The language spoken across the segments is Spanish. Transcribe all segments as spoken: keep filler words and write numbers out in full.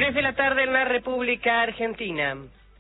Tres de la tarde en la República Argentina.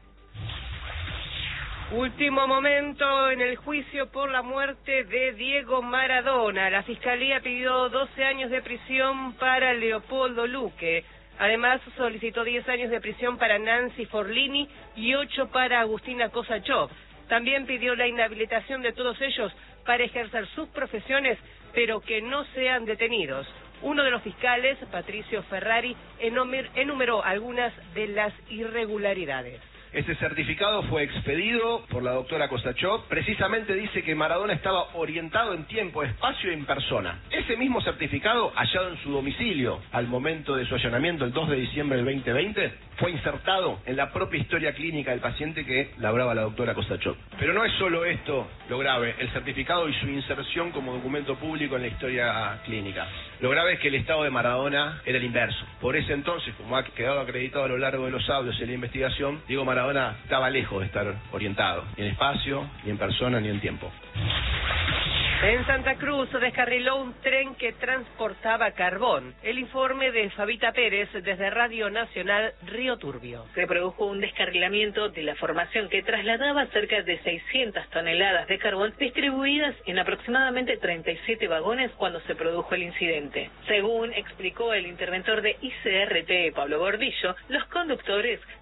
Último momento en el juicio por la muerte de Diego Maradona. La Fiscalía pidió doce años de prisión para Leopoldo Luque. Además, solicitó diez años de prisión para Nancy Forlini y ocho para Agustina Kosachov. También pidió la inhabilitación de todos ellos para ejercer sus profesiones, pero que no sean detenidos. Uno de los fiscales, Patricio Ferrari, enumeró algunas de las irregularidades. Ese certificado fue expedido por la doctora Kosachov. Precisamente dice que Maradona estaba orientado en tiempo, espacio y en persona. Ese mismo certificado, hallado en su domicilio al momento de su allanamiento el dos de diciembre del veinte veinte, fue insertado en la propia historia clínica del paciente que labraba la doctora Kosachov. Pero no es solo esto lo grave, el certificado y su inserción como documento público en la historia clínica. Lo grave es que el estado de Maradona era el inverso. Por ese entonces, como ha quedado acreditado a lo largo de los audios y la investigación, Diego Maradona Maradona estaba lejos de estar orientado, ni en espacio, ni en persona, ni en tiempo. En Santa Cruz descarriló un tren que transportaba carbón. El informe de Fabita Pérez desde Radio Nacional Río Turbio. Se produjo un descarrilamiento de la formación que trasladaba cerca de seiscientas toneladas de carbón distribuidas en aproximadamente treinta y siete vagones cuando se produjo el incidente. Según explicó el interventor de I C R T, Pablo Gordillo, los conductores